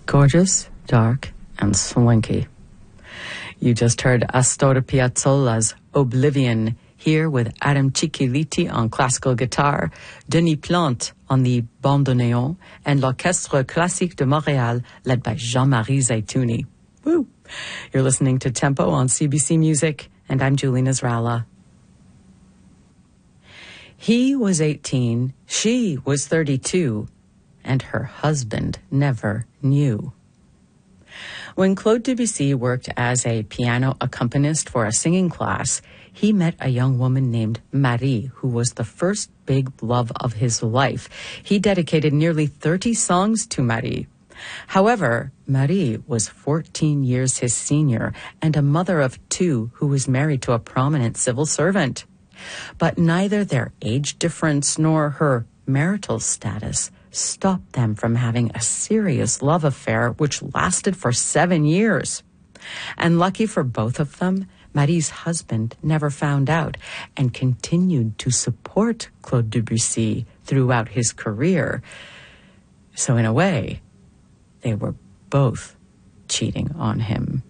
Gorgeous, dark, and swanky. You just heard Astor Piazzolla's Oblivion, here with Adam Cicchiliti on classical guitar, Denis Plante on the bandoneon, and l'Orchestre Classique de Montréal, led by Jean-Marie Zaitouni. Woo! You're listening to Tempo on CBC Music, and I'm Julie Nasrallah. He was 18, she was 32, and her husband never knew. When Claude Debussy worked as a piano accompanist for a singing class, he met a young woman named Marie, who was the first big love of his life. He dedicated nearly 30 songs to Marie. However, Marie was 14 years his senior and a mother of 2 who was married to a prominent civil servant. But neither their age difference nor her marital status stopped them from having a serious love affair which lasted for 7 years. And lucky for both of them, Marie's husband never found out and continued to support Claude Debussy throughout his career. So in a way, they were both cheating on him.